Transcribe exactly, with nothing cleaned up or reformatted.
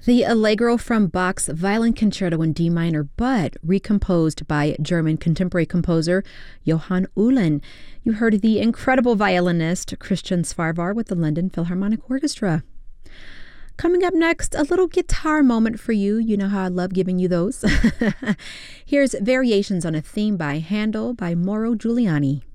The Allegro from Bach's Violin Concerto in D minor, but recomposed by German contemporary composer Johann Uhlen. You heard the incredible violinist Christian Svarvar with the London Philharmonic Orchestra. Coming up next, a little guitar moment for you. You know how I love giving you those. Here's Variations on a Theme by Handel by Mauro Giuliani.